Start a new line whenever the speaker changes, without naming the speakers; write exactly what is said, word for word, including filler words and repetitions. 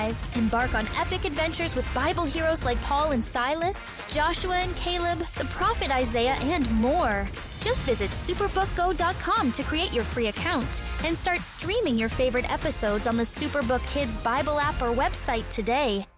alive. Embark on epic adventures with Bible heroes like Paul and Silas, Joshua and Caleb, the prophet Isaiah, and more. Just visit superbook go dot com to create your free account and start streaming your favorite episodes on the Superbook Kids Bible app or website today.